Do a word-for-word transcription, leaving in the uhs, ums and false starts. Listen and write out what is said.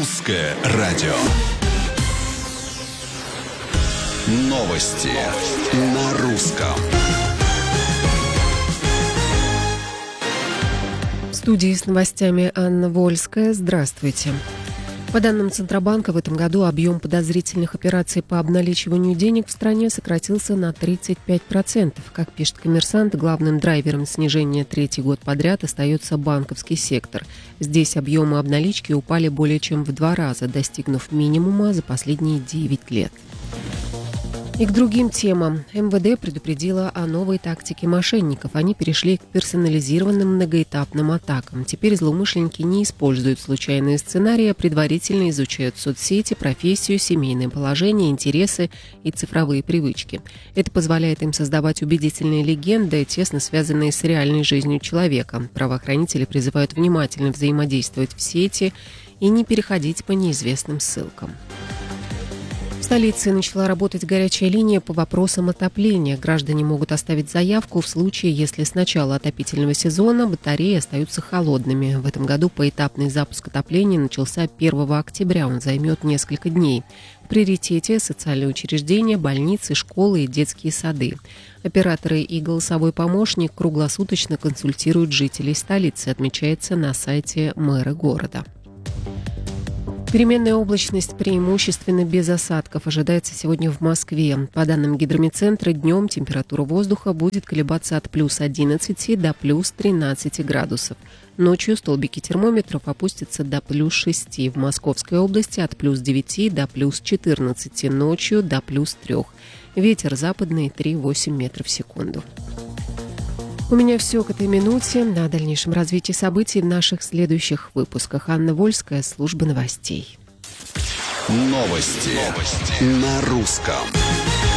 Русское радио. Новости на русском. В студии с новостями Анна Вольская. Здравствуйте. По данным Центробанка, в этом году объем подозрительных операций по обналичиванию денег в стране сократился на тридцать пять процентов. Как пишет «Коммерсант», главным драйвером снижения третий год подряд остается банковский сектор. Здесь объемы обналички упали более чем в два раза, достигнув минимума за последние девять лет. И к другим темам. эм вэ дэ предупредила о новой тактике мошенников. Они перешли к персонализированным многоэтапным атакам. Теперь злоумышленники не используют случайные сценарии, а предварительно изучают соцсети, профессию, семейное положение, интересы и цифровые привычки. Это позволяет им создавать убедительные легенды, тесно связанные с реальной жизнью человека. Правоохранители призывают внимательно взаимодействовать в сети и не переходить по неизвестным ссылкам. В столице начала работать горячая линия по вопросам отопления. Граждане могут оставить заявку в случае, если с начала отопительного сезона батареи остаются холодными. В этом году поэтапный запуск отопления начался первого октября. Он займет несколько дней. В приоритете социальные учреждения, больницы, школы и детские сады. Операторы и голосовой помощник круглосуточно консультируют жителей столицы, отмечается на сайте мэра города. Переменная облачность преимущественно без осадков ожидается сегодня в Москве. По данным гидрометцентра, днем температура воздуха будет колебаться от плюс одиннадцати до плюс тринадцати градусов. Ночью столбики термометров опустятся до плюс шести. В Московской области от плюс девяти до плюс четырнадцати, ночью до плюс трех. Ветер западный три-восемь метров в секунду. У меня все к этой минуте. На дальнейшем развитии событий в наших следующих выпусках. Анна Вольская, служба новостей. Новости, Новости. На русском.